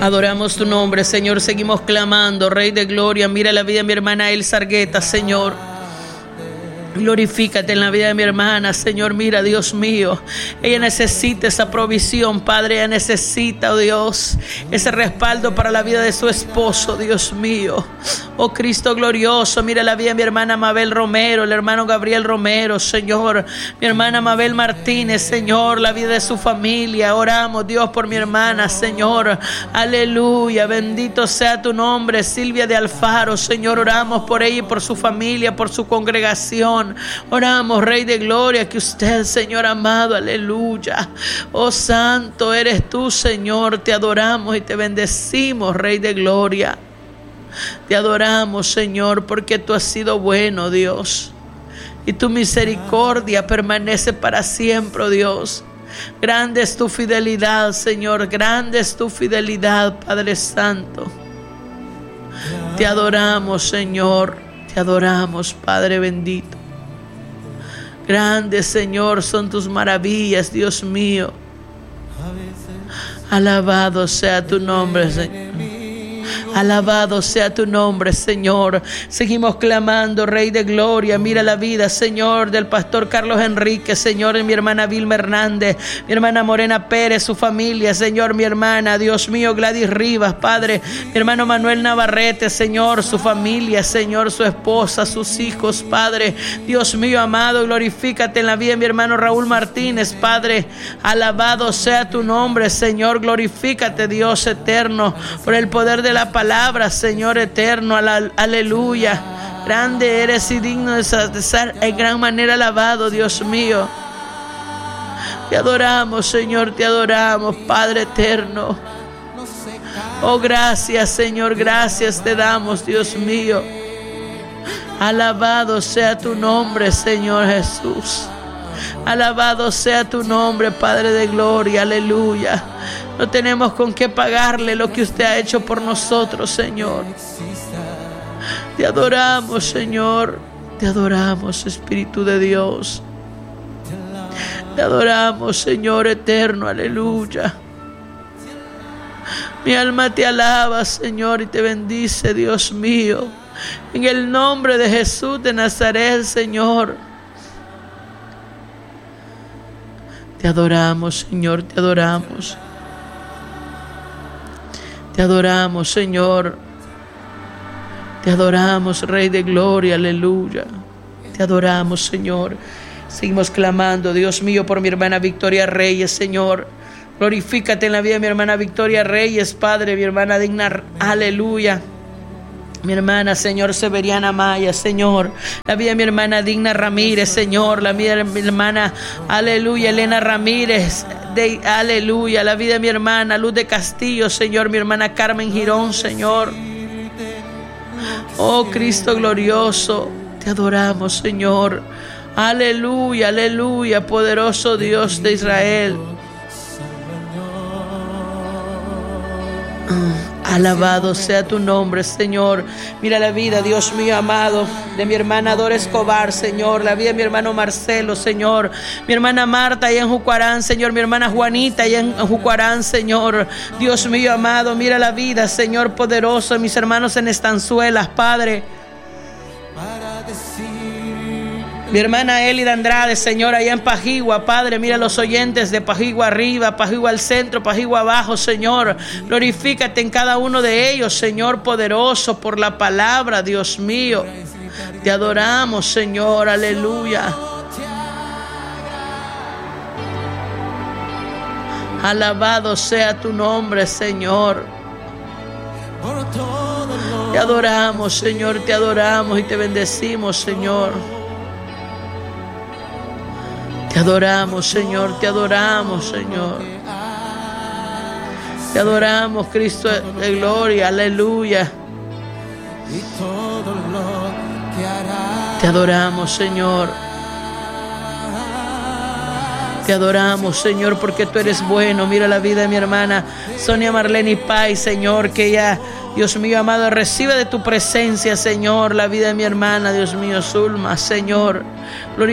Adoramos tu nombre, Señor. Seguimos clamando, Rey de Gloria. Mira la vida de mi hermana Elsa Argueta, Señor. Glorifícate en la vida de mi hermana, Señor. Mira, Dios mío, ella necesita esa provisión, Padre. Ella necesita, oh Dios, ese respaldo para la vida de su esposo, Dios mío. Oh Cristo glorioso, mira la vida de mi hermana Mabel Romero, el hermano Gabriel Romero, Señor. Mi hermana Mabel Martínez, Señor, la vida de su familia. Oramos, Dios, por mi hermana, Señor. Aleluya, bendito sea tu nombre. Silvia de Alfaro, Señor, oramos por ella y por su familia, por su congregación. Oramos, Rey de Gloria, que usted, Señor amado, aleluya. Oh santo eres tú, Señor. Te adoramos y te bendecimos, Rey de Gloria. Te adoramos, Señor, porque tú has sido bueno, Dios. Y tu misericordia permanece para siempre, oh Dios. Grande es tu fidelidad, Señor. Grande es tu fidelidad, Padre Santo. Te adoramos, Señor. Te adoramos, Padre bendito. Grandes, Señor, son tus maravillas, Dios mío. Alabado sea tu nombre, Señor. Alabado sea tu nombre, Señor. Seguimos clamando, Rey de Gloria. Mira la vida, Señor, del pastor Carlos Enrique, Señor, y mi hermana Vilma Hernández, mi hermana Morena Pérez, su familia, Señor, mi hermana, Dios mío, Gladys Rivas, Padre, mi hermano Manuel Navarrete, Señor, su familia, Señor, su esposa, sus hijos, Padre, Dios mío amado, glorifícate en la vida de mi hermano Raúl Martínez, Padre. Alabado sea tu nombre, Señor. Glorifícate, Dios eterno, por el poder de la palabra, Señor eterno. Aleluya. Grande eres y digno de ser en gran manera alabado, Dios mío. Te adoramos, Señor, te adoramos, Padre eterno. Oh, gracias, Señor, gracias te damos, Dios mío. Alabado sea tu nombre, Señor Jesús. Alabado sea tu nombre, Padre de Gloria, aleluya. No tenemos con qué pagarle lo que usted ha hecho por nosotros, Señor. Te adoramos, Señor. Te adoramos, Espíritu de Dios. Te adoramos, Señor eterno, aleluya. Mi alma te alaba, Señor, y te bendice, Dios mío. En el nombre de Jesús de Nazaret, Señor. Te adoramos, Señor, te adoramos. Te adoramos, Señor. Te adoramos, Rey de Gloria, aleluya. Te adoramos, Señor. Seguimos clamando, Dios mío, por mi hermana Victoria Reyes, Señor. Glorifícate en la vida de mi hermana Victoria Reyes, Padre, mi hermana Digna, aleluya. Mi hermana, Señor, Severiana Maya, Señor. La vida de mi hermana Digna Ramírez, Señor. La vida de mi hermana, aleluya, Elena Ramírez, aleluya. La vida de mi hermana Luz de Castillo, Señor. Mi hermana Carmen Girón, Señor. Oh, Cristo glorioso, te adoramos, Señor. Aleluya, aleluya, poderoso Dios de Israel. Alabado sea tu nombre, Señor. Mira la vida, Dios mío amado, de mi hermana Dora Escobar, Señor. La vida de mi hermano Marcelo, Señor. Mi hermana Marta allá en Jucuarán, Señor. Mi hermana Juanita allá en Jucuarán, Señor. Dios mío amado, mira la vida, Señor poderoso, de mis hermanos en Estanzuelas, Padre. Mi hermana Elida Andrade, Señor, allá en Pajigua, Padre, mira los oyentes de Pajigua arriba, Pajigua al centro, Pajigua abajo, Señor. Glorifícate en cada uno de ellos, Señor poderoso, por la palabra, Dios mío. Te adoramos, Señor, aleluya. Alabado sea tu nombre, Señor. Te adoramos, Señor, te adoramos y te bendecimos, Señor. Te adoramos, Señor, te adoramos, Señor. Te adoramos, Cristo de gloria, aleluya. Te adoramos, Señor. Te adoramos, Señor, porque tú eres bueno. Mira la vida de mi hermana Sonia Marlene Pay, Señor, que ella, Dios mío amado, recibe de tu presencia, Señor, la vida de mi hermana, Dios mío, Zulma, Señor.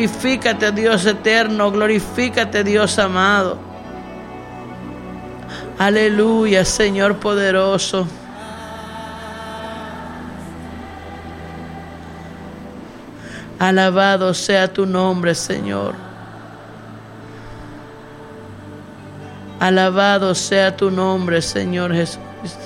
Glorifícate, Dios eterno, glorifícate, Dios amado. Aleluya, Señor poderoso. Alabado sea tu nombre, Señor. Alabado sea tu nombre, Señor Jesucristo.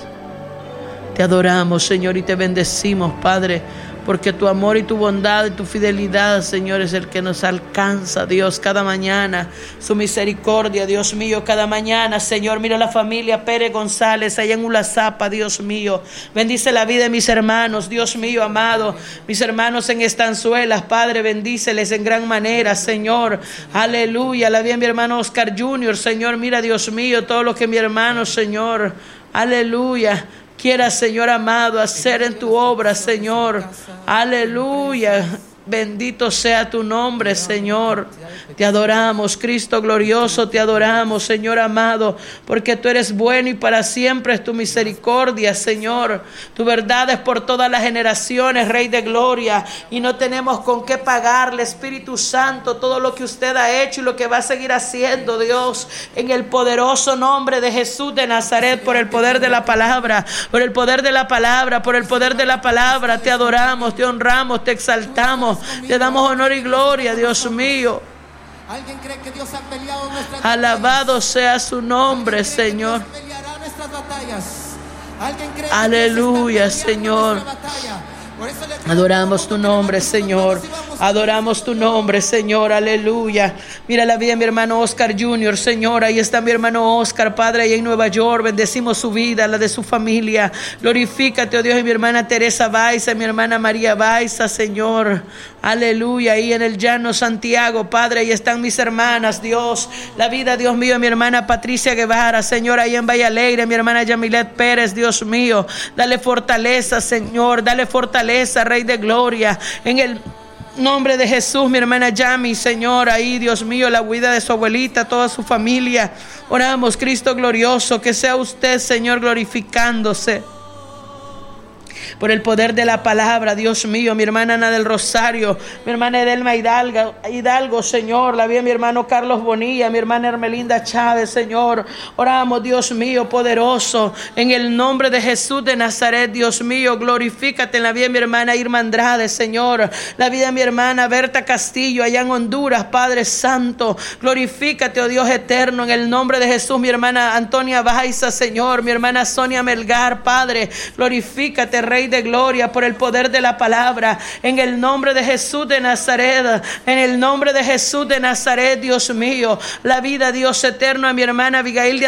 Te adoramos, Señor, y te bendecimos, Padre, porque tu amor y tu bondad y tu fidelidad, Señor, es el que nos alcanza, Dios, cada mañana. Su misericordia, Dios mío, cada mañana, Señor. Mira la familia Pérez González allá en Ulazapa, Dios mío. Bendice la vida de mis hermanos, Dios mío, amado. Mis hermanos en Estanzuelas, Padre, bendíceles en gran manera, Señor. Aleluya. La vida de mi hermano Oscar Jr., Señor. Mira, Dios mío, todo lo que mi hermano, Señor. Aleluya. Quiera, Señor amado, hacer en tu obra, Señor. Aleluya. Bendito sea tu nombre, Señor. Te adoramos, Cristo glorioso, te adoramos, Señor amado, porque tú eres bueno y para siempre es tu misericordia, Señor. Tu verdad es por todas las generaciones, Rey de gloria, y no tenemos con qué pagarle, Espíritu Santo, todo lo que usted ha hecho y lo que va a seguir haciendo, Dios, en el poderoso nombre de Jesús de Nazaret, por el poder de la palabra, por el poder de la palabra, por el poder de la palabra. Te adoramos, te honramos, te exaltamos. Te damos honor y gloria, Dios mío. ¿Alguien cree que Dios ha peleado nuestras batallas? Alabado sea su nombre, Señor. Dios peleará nuestras batallas. ¿Alguien cree que Aleluya, Dios está peleando Señor. nuestra batalla? Por eso le Adoramos tu nombre, Señor. Adoramos tu nombre, Señor. Aleluya. Mira la vida de mi hermano Oscar Jr., Señor. Ahí está mi hermano Oscar, Padre, ahí en Nueva York. Bendecimos su vida, la de su familia. Glorifícate, oh Dios, y mi hermana Teresa Baiza, mi hermana María Baiza, Señor. Aleluya. Ahí en el llano Santiago, Padre, ahí están mis hermanas, Dios. La vida, Dios mío, mi hermana Patricia Guevara, Señor, ahí en Valle Alegre, mi hermana Yamilet Pérez, Dios mío. Dale fortaleza, Señor. Dale fortaleza, Rey de gloria. En el nombre de Jesús, mi hermana Yami, Señor, ahí, Dios mío, la huida de su abuelita, toda su familia. Oramos, Cristo glorioso, que sea usted, Señor, glorificándose por el poder de la palabra, Dios mío. Mi hermana Ana del Rosario, mi hermana Edelma Hidalgo, Señor. La vida de mi hermano Carlos Bonilla, mi hermana Hermelinda Chávez, Señor. Oramos, Dios mío, poderoso, en el nombre de Jesús de Nazaret, Dios mío. Glorifícate en la vida de mi hermana Irma Andrade, Señor. La vida de mi hermana Berta Castillo, allá en Honduras, Padre Santo. Glorifícate, oh Dios eterno, en el nombre de Jesús. Mi hermana Antonia Baiza, Señor. Mi hermana Sonia Melgar, Padre. Glorifícate, Rey de gloria, por el poder de la palabra, en el nombre de Jesús de Nazaret, en el nombre de Jesús de Nazaret, Dios mío. La vida, Dios eterno, a mi hermana Abigail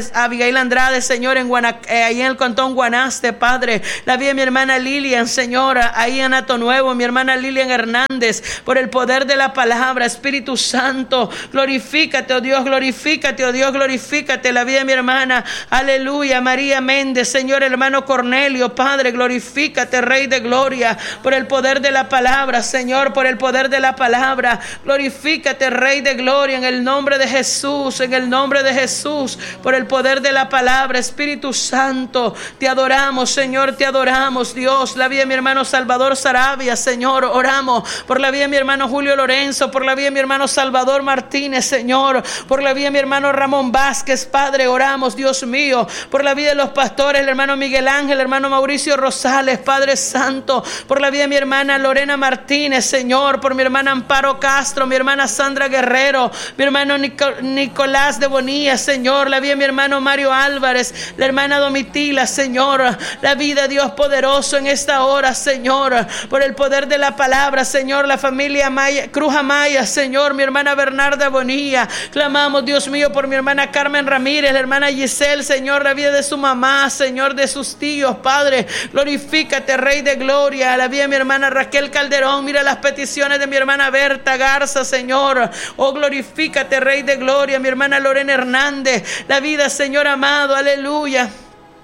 Andrade, Señor, ahí en el cantón Guanaste, Padre. La vida de mi hermana Lilian, Señor, ahí en Hato Nuevo, mi hermana Lilian Hernández, por el poder de la palabra, Espíritu Santo. Glorifícate, oh Dios, glorifícate, oh Dios, glorifícate. La vida de mi hermana, aleluya, María Méndez, Señor, hermano Cornelio, Padre, glorifícate, Rey de gloria, por el poder de la palabra, Señor, por el poder de la palabra. Glorifícate, Rey de gloria, en el nombre de Jesús, en el nombre de Jesús, por el poder de la palabra. Espíritu Santo, te adoramos, Señor, te adoramos, Dios. La vida de mi hermano Salvador Sarabia, Señor, oramos por la vida de mi hermano Julio Lorenzo, por la vida de mi hermano Salvador Martínez, Señor, por la vida de mi hermano Ramón Vázquez, Padre, oramos, Dios mío, por la vida de los pastores, el hermano Miguel Ángel, el hermano Mauricio Rosales, Padre Santo, por la vida de mi hermana Lorena Martínez, Señor, por mi hermana Amparo Castro, mi hermana Sandra Guerrero, mi hermano Nicolás de Bonilla, Señor, la vida de mi hermano Mario Álvarez, la hermana Domitila, Señor, la vida, Dios poderoso, en esta hora, Señor, por el poder de la palabra, Señor, la familia Cruz Amaya, Señor, mi hermana Bernarda Bonilla. Clamamos, Dios mío, por mi hermana Carmen Ramírez, la hermana Giselle, Señor, la vida de su mamá, Señor, de sus tíos, Padre. Glorifícate, Rey de gloria. La vida de mi hermana Raquel Calderón. Mira las peticiones de mi hermana Berta Garza, Señor. Oh, glorifícate, Rey de gloria. Mi hermana Lorena Hernández. La vida, Señor amado. Aleluya.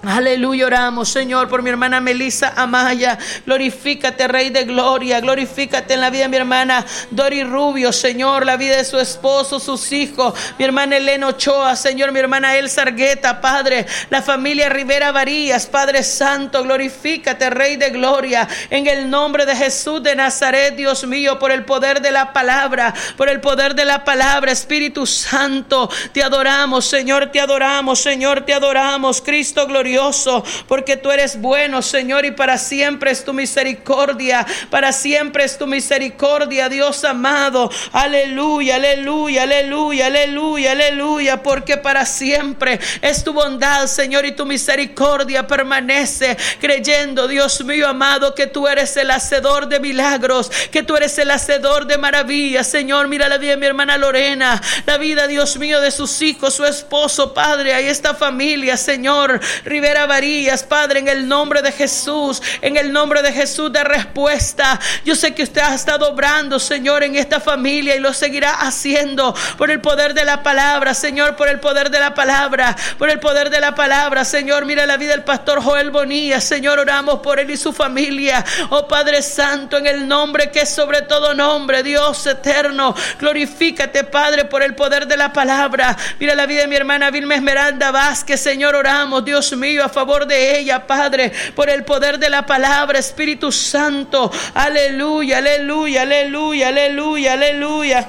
Aleluya, oramos, Señor, por mi hermana Melissa Amaya. Glorifícate, Rey de Gloria. Glorifícate en la vida de mi hermana Dori Rubio, Señor, la vida de su esposo, sus hijos. Mi hermana Elena Ochoa, Señor, mi hermana Elsa Argueta, Padre. La familia Rivera Varías, Padre Santo. Glorifícate, Rey de Gloria. En el nombre de Jesús de Nazaret, Dios mío, por el poder de la palabra. Por el poder de la palabra, Espíritu Santo. Te adoramos, Señor, te adoramos, Señor, te adoramos. Cristo glorioso. Porque tú eres bueno, Señor, y para siempre es tu misericordia, para siempre es tu misericordia, Dios amado. Aleluya, aleluya, aleluya, aleluya, aleluya, porque para siempre es tu bondad, Señor, y tu misericordia permanece. Creyendo, Dios mío amado, que tú eres el hacedor de milagros, que tú eres el hacedor de maravillas, Señor. Mira la vida de mi hermana Lorena, la vida, Dios mío, de sus hijos, su esposo, Padre, ahí esta familia, Señor, Rivera Varías, Padre, en el nombre de Jesús, en el nombre de Jesús, de respuesta. Yo sé que usted ha estado obrando, Señor, en esta familia y lo seguirá haciendo por el poder de la palabra, Señor, por el poder de la palabra, por el poder de la palabra, Señor. Mira la vida del pastor Joel Bonilla, Señor, oramos por él y su familia, oh Padre Santo, en el nombre que es sobre todo nombre, Dios eterno. Glorifícate, Padre, por el poder de la palabra. Mira la vida de mi hermana Vilma Esmeralda Vázquez, Señor, oramos, Dios mío, a favor de ella, Padre, por el poder de la palabra, Espíritu Santo. Aleluya, aleluya, aleluya, aleluya, aleluya.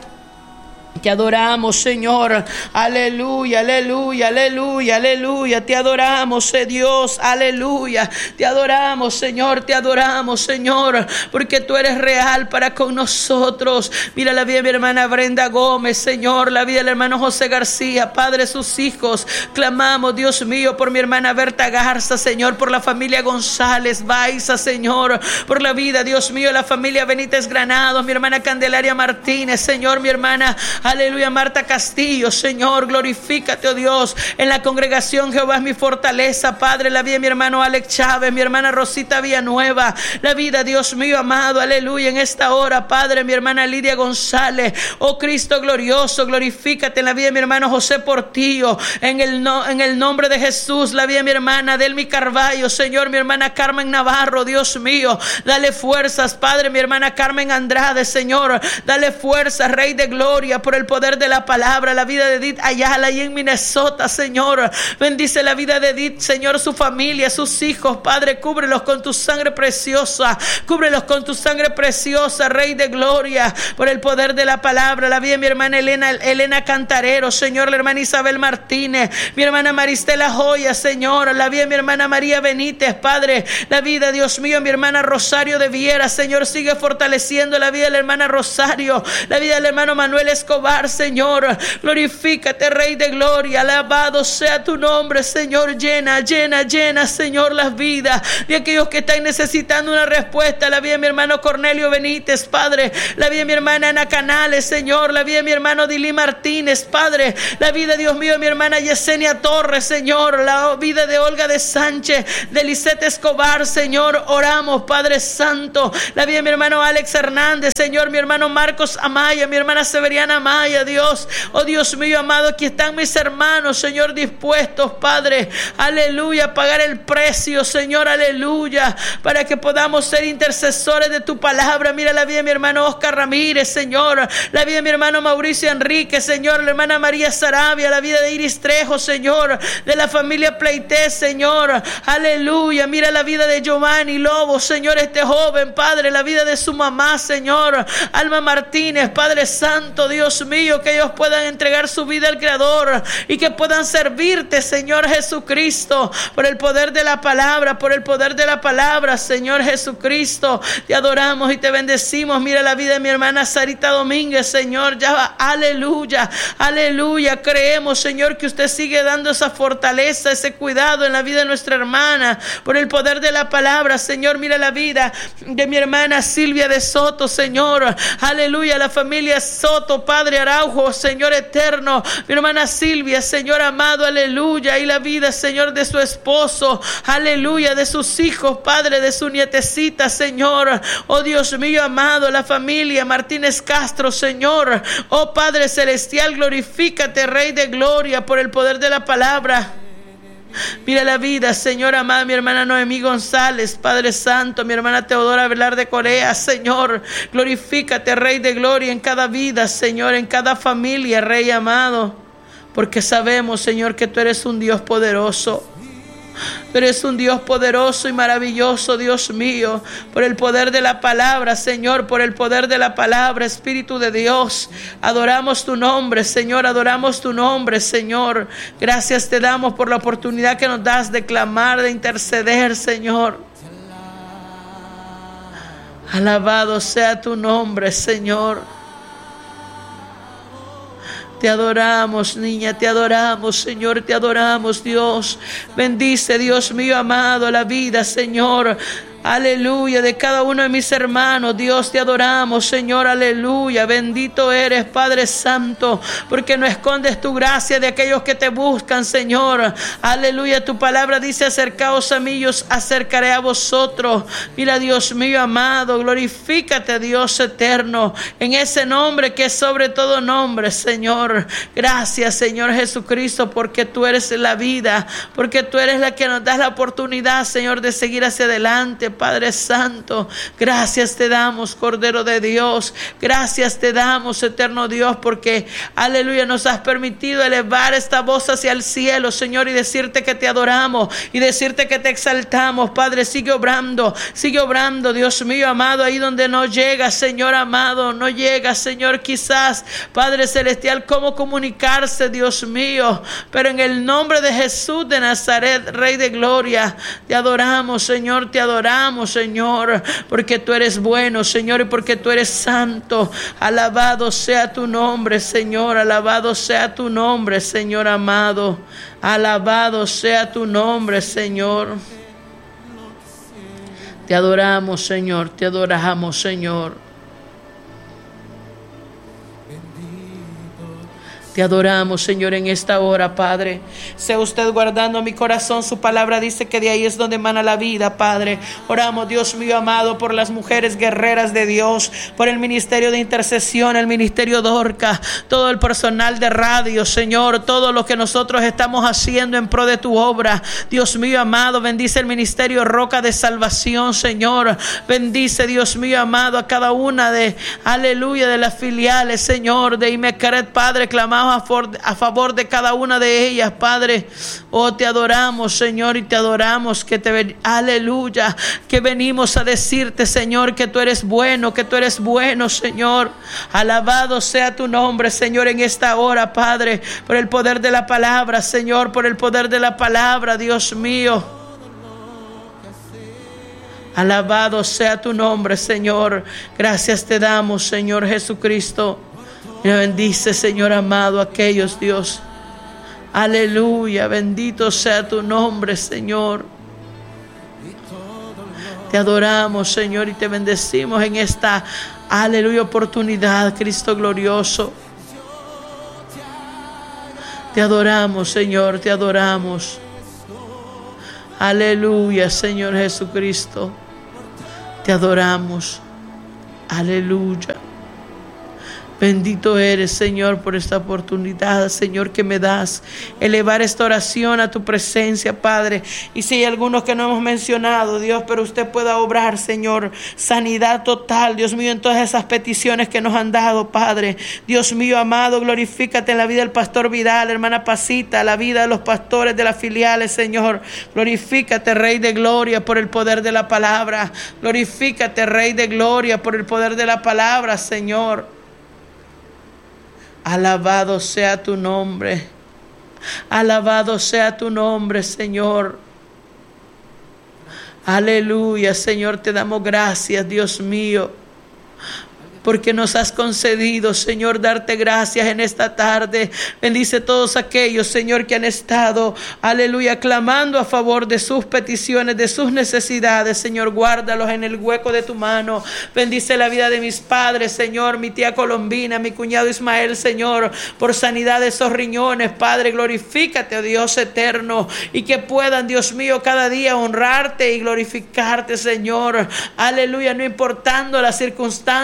Te adoramos, Señor. Aleluya, aleluya, aleluya, aleluya. Te adoramos, Dios. Aleluya. Te adoramos, Señor. Te adoramos, Señor, porque tú eres real para con nosotros. Mira la vida de mi hermana Brenda Gómez, Señor. La vida del hermano José García, Padre, sus hijos. Clamamos, Dios mío, por mi hermana Berta Garza, Señor, por la familia González Baiza, Señor, por la vida, Dios mío, la familia Benítez Granados, mi hermana Candelaria Martínez, Señor, mi hermana, aleluya, Marta Castillo, Señor, glorifícate, oh Dios, en la congregación Jehová es mi fortaleza, Padre, la vida de mi hermano Alex Chávez, mi hermana Rosita Villanueva, la vida, Dios mío, amado, aleluya, en esta hora, Padre, mi hermana Lidia González, oh Cristo glorioso, glorifícate en la vida de mi hermano José Portillo, en el nombre de Jesús, la vida de mi hermana Delmi Carballo, Señor, mi hermana Carmen Navarro, Dios mío, dale fuerzas, Padre, mi hermana Carmen Andrade, Señor, dale fuerzas, Rey de Gloria, por el poder de la palabra, la vida de Edith Ayala y en Minnesota, Señor, bendice la vida de Edith, Señor, su familia, sus hijos, Padre, cúbrelos con tu sangre preciosa, cúbrelos con tu sangre preciosa, Rey de Gloria, por el poder de la palabra, la vida de mi hermana Elena Cantarero, Señor, la hermana Isabel Martínez, mi hermana Maristela Joya, Señor, la vida de mi hermana María Benítez, Padre, la vida, Dios mío, mi hermana Rosario de Viera, Señor, sigue fortaleciendo la vida de la hermana Rosario, la vida del hermano Manuel Escobar, Señor, glorifícate, Rey de Gloria, alabado sea tu nombre, Señor, llena, Señor, las vidas de aquellos que están necesitando una respuesta, la vida de mi hermano Cornelio Benítez, Padre, la vida de mi hermana Ana Canales, Señor, la vida de mi hermano Dili Martínez, Padre, la vida, Dios mío, de mi hermana Yesenia Torres, Señor, la vida de Olga de Sánchez, de Lisette Escobar, Señor, oramos, Padre Santo, la vida de mi hermano Alex Hernández, Señor, mi hermano Marcos Amaya, mi hermana Severiana Amaya, Dios, oh Dios mío amado, aquí están mis hermanos, Señor, dispuestos, Padre, aleluya, a pagar el precio, Señor, aleluya, para que podamos ser intercesores de tu palabra. Mira la vida de mi hermano Oscar Ramírez, Señor, la vida de mi hermano Mauricio Enrique, Señor, la hermana María Sarabia, la vida de Iris Trejo, Señor, de la familia Pleites, Señor, aleluya, mira la vida de Giovanni Lobo, Señor, este joven, Padre, la vida de su mamá, Señor, Alma Martínez, Padre Santo, Dios mío, que ellos puedan entregar su vida al Creador y que puedan servirte, Señor Jesucristo, por el poder de la palabra, por el poder de la palabra, Señor Jesucristo, te adoramos y te bendecimos. Mira la vida de mi hermana Sarita Domínguez, Señor, ya va, aleluya, aleluya, creemos, Señor, que usted sigue dando esa fortaleza, ese cuidado en la vida de nuestra hermana, por el poder de la palabra, Señor. Mira la vida de mi hermana Silvia de Soto, Señor, aleluya, la familia Soto, Padre Araujo, Señor eterno, mi hermana Silvia, Señor amado, aleluya, y la vida, Señor, de su esposo, aleluya, de sus hijos, Padre, de su nietecita, Señor, oh Dios mío amado, la familia Martínez Castro, Señor, oh Padre celestial, glorifícate, Rey de Gloria, por el poder de la palabra. Mira la vida, Señor amado, mi hermana Noemí González, Padre Santo, mi hermana Teodora Velarde Correa, Señor, glorifícate, Rey de Gloria, en cada vida, Señor, en cada familia, Rey amado, porque sabemos, Señor, que tú eres un Dios poderoso. Tú eres un Dios poderoso y maravilloso, Dios mío, por el poder de la palabra, Señor, por el poder de la palabra, Espíritu de Dios. Adoramos tu nombre, Señor, adoramos tu nombre, Señor. Gracias te damos por la oportunidad que nos das de clamar, de interceder, Señor. Alabado sea tu nombre, Señor. Te adoramos, niña, te adoramos, Señor, te adoramos, Dios. Bendice, Dios mío amado, la vida, Señor. Aleluya, de cada uno de mis hermanos, Dios, te adoramos, Señor, aleluya. Bendito eres, Padre Santo, porque no escondes tu gracia de aquellos que te buscan, Señor. Aleluya, tu palabra dice: acercaos a mí, yo os acercaré a vosotros. Mira, Dios mío amado, glorifícate, Dios eterno, en ese nombre que es sobre todo nombre, Señor. Gracias, Señor Jesucristo, porque tú eres la vida, porque tú eres la que nos das la oportunidad, Señor, de seguir hacia adelante, Padre Santo. Gracias te damos, Cordero de Dios. Gracias te damos, eterno Dios, porque, aleluya, nos has permitido elevar esta voz hacia el cielo, Señor, y decirte que te adoramos y decirte que te exaltamos. Padre, sigue obrando, Dios mío amado, ahí donde no llega, Señor amado, no llega, Señor, quizás, Padre Celestial, cómo comunicarse, Dios mío, pero en el nombre de Jesús de Nazaret, Rey de Gloria, te adoramos, Señor, te adoramos, Señor, porque tú eres bueno, Señor, y porque tú eres santo. Alabado sea tu nombre, Señor, alabado sea tu nombre, Señor amado, alabado sea tu nombre, Señor. Te adoramos, Señor, te adoramos, Señor. Te adoramos, Señor, en esta hora, Padre. Sea usted guardando mi corazón. Su palabra dice que de ahí es donde emana la vida, Padre. Oramos, Dios mío amado, por las mujeres guerreras de Dios, por el ministerio de intercesión, el ministerio Dorca, todo el personal de radio, Señor, todo lo que nosotros estamos haciendo en pro de tu obra. Dios mío amado, bendice el ministerio Roca de Salvación, Señor. Bendice, Dios mío amado, a cada una de, aleluya, de las filiales, Señor, de Imecret, Padre. Clamamos a favor de cada una de ellas, Padre. Oh, te adoramos, Señor, y te adoramos, aleluya, que venimos a decirte, Señor, que tú eres bueno, Señor. Alabado sea tu nombre, Señor, en esta hora, Padre, por el poder de la palabra, Señor, por el poder de la palabra, Dios mío. Alabado sea tu nombre, Señor. Gracias te damos, Señor Jesucristo. Y bendice, Señor amado, aquellos, Dios. Aleluya, bendito sea tu nombre, Señor. Te adoramos, Señor, y te bendecimos en esta, aleluya, oportunidad, Cristo glorioso. Te adoramos, Señor, te adoramos. Aleluya, Señor Jesucristo. Te adoramos. Aleluya. Bendito eres, Señor, por esta oportunidad, Señor, que me das. Elevar esta oración a tu presencia, Padre. Y si hay algunos que no hemos mencionado, Dios, pero usted pueda obrar, Señor, sanidad total, Dios mío, en todas esas peticiones que nos han dado, Padre. Dios mío amado, glorifícate en la vida del pastor Vidal, hermana Pasita, la vida de los pastores de las filiales, Señor. Glorifícate, Rey de Gloria, por el poder de la palabra. Glorifícate, Rey de Gloria, por el poder de la palabra, Señor. Alabado sea tu nombre. Alabado sea tu nombre, Señor. Aleluya, Señor, te damos gracias, Dios mío, porque nos has concedido, Señor, darte gracias en esta tarde. Bendice a todos aquellos, Señor, que han estado, aleluya, clamando a favor de sus peticiones, de sus necesidades. Señor, guárdalos en el hueco de tu mano. Bendice la vida de mis padres, Señor, mi tía Colombina, mi cuñado Ismael, Señor, por sanidad de esos riñones. Padre, glorifícate, oh Dios eterno, y que puedan, Dios mío, cada día honrarte y glorificarte, Señor. Aleluya, no importando las circunstancias, pero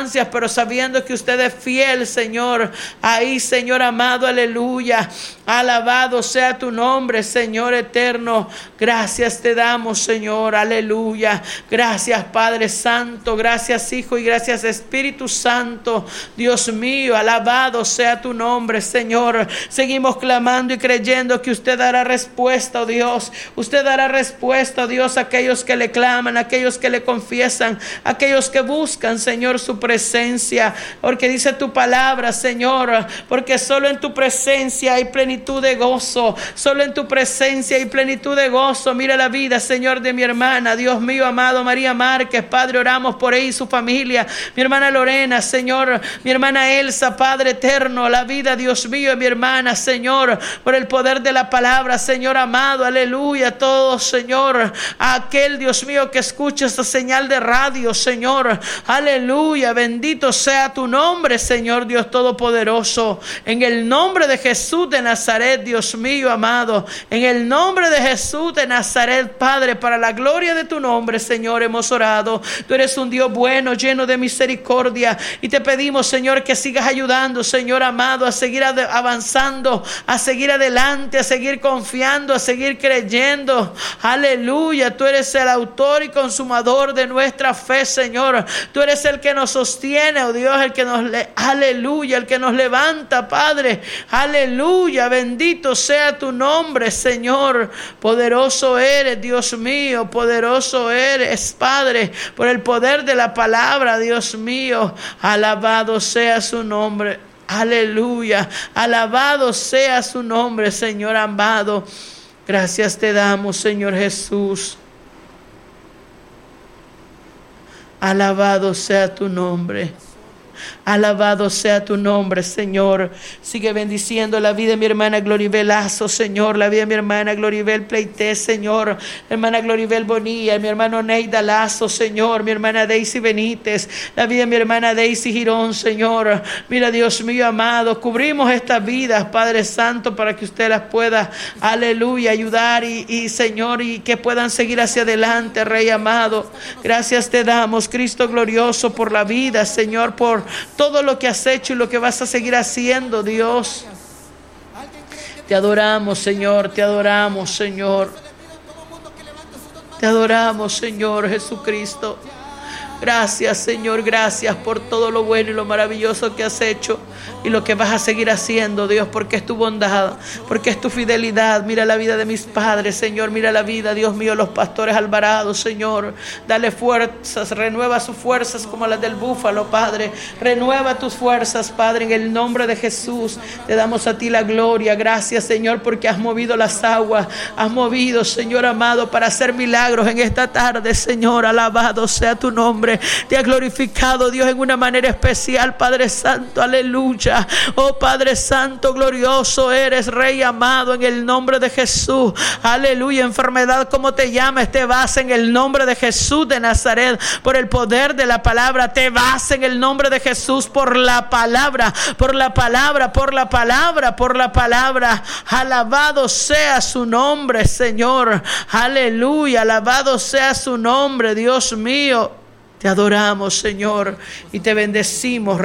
sabiendo que usted es fiel, Señor. Ahí, Señor amado, aleluya. Alabado sea tu nombre, Señor eterno. Gracias te damos, Señor, aleluya. Gracias, Padre Santo. Gracias, Hijo, y gracias, Espíritu Santo. Dios mío, alabado sea tu nombre, Señor. Seguimos clamando y creyendo que usted dará respuesta, oh Dios. Usted dará respuesta, oh Dios, a aquellos que le claman, a aquellos que le confiesan, a aquellos que buscan, Señor, su presencia. Porque dice tu palabra, Señor, porque solo en tu presencia hay plenitud de gozo. Solo en tu presencia hay plenitud de gozo. Mira la vida, Señor, de mi hermana, Dios mío amado, María Márquez. Padre, oramos por ella y su familia. Mi hermana Lorena, Señor, mi hermana Elsa, Padre eterno, la vida, Dios mío, de mi hermana, Señor, por el poder de la palabra, Señor amado, aleluya. Todos, Señor, a aquel, Dios mío, que escucha esta señal de radio, Señor, aleluya. Bendito sea tu nombre, Señor Dios Todopoderoso. En el nombre de Jesús de Nazaret, Dios mío amado, en el nombre de Jesús de Nazaret, Padre, para la gloria de tu nombre, Señor, hemos orado. Tú eres un Dios bueno, lleno de misericordia, y te pedimos, Señor, que sigas ayudando, Señor amado, a seguir avanzando, a seguir adelante, a seguir confiando, a seguir creyendo. Aleluya. Tú eres el autor y consumador de nuestra fe, Señor. Tú eres el que nos sostiene, oh Dios, el que aleluya, el que nos levanta, Padre. Aleluya. Bendito sea tu nombre, Señor. Poderoso eres, Dios mío. Poderoso eres, Padre, por el poder de la palabra, Dios mío. Alabado sea su nombre. Aleluya. Alabado sea su nombre, Señor amado. Gracias te damos, Señor Jesús. Alabado sea tu nombre. Alabado sea tu nombre, Señor. Sigue bendiciendo la vida de mi hermana Gloribel Lazo, Señor. La vida de mi hermana Gloribel Pleité, Señor. Hermana Gloribel Bonilla, mi hermano Neida Lazo, Señor. Mi hermana Daisy Benítez. La vida de mi hermana Daisy Girón, Señor. Mira, Dios mío amado, cubrimos estas vidas, Padre Santo, para que usted las pueda, aleluya, ayudar y Señor, y que puedan seguir hacia adelante, Rey amado. Gracias te damos, Cristo glorioso, por la vida, Señor, por todo lo que has hecho y lo que vas a seguir haciendo, Dios. Te adoramos, Señor, te adoramos, Señor. Te adoramos, Señor Jesucristo. Gracias, Señor, gracias por todo lo bueno y lo maravilloso que has hecho y lo que vas a seguir haciendo, Dios, porque es tu bondad, porque es tu fidelidad. Mira la vida de mis padres, Señor, mira la vida, Dios mío, los pastores Alvarado, Señor. Dale fuerzas, renueva sus fuerzas como las del búfalo, Padre. Renueva tus fuerzas, Padre, en el nombre de Jesús. Te damos a ti la gloria. Gracias, Señor, porque has movido las aguas, has movido, Señor amado, para hacer milagros en esta tarde, Señor. Alabado sea tu nombre. Te ha glorificado, Dios, en una manera especial, Padre Santo, aleluya. Oh Padre Santo, glorioso eres, Rey amado, en el nombre de Jesús, aleluya. Enfermedad, como te llames, te vas en el nombre de Jesús de Nazaret, por el poder de la palabra. Te vas en el nombre de Jesús, por la palabra, por la palabra, por la palabra, por la palabra. Alabado sea su nombre, Señor, aleluya. Alabado sea su nombre, Dios mío. Te adoramos, Señor, y te bendecimos,